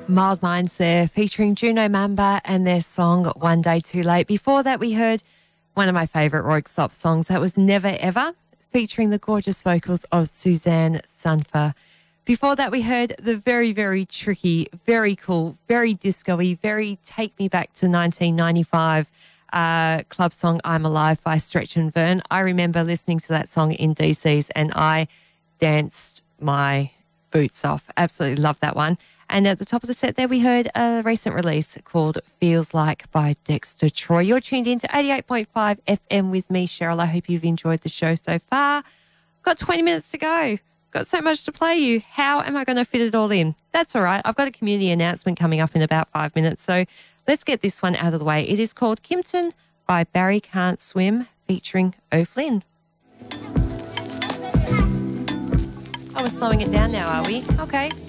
Mild Minds there, featuring Juno Mamba and their song One Day Too Late. Before that, we heard one of my favourite Röyksopp songs. That was Never Ever, featuring the gorgeous vocals of Suzanne Sunfer. Before that, we heard the very, very tricky, very cool, very disco-y, very take me back to 1995 club song I'm Alive by Stretch and Vern. I remember listening to that song in DC's and I danced my boots off. Absolutely love that one. And at the top of the set there, we heard a recent release called Feels Like by Dexter Troy. You're tuned in to 88.5 FM with me, Cheryl. I hope you've enjoyed the show so far. Got 20 minutes to go. Got so much to play you. How am I going to fit it all in? That's all right. I've got a community announcement coming up in about 5 minutes. So let's get this one out of the way. It is called Kimpton by Barry Can't Swim featuring O'Flynn. Oh, we're slowing it down now, are we? Okay.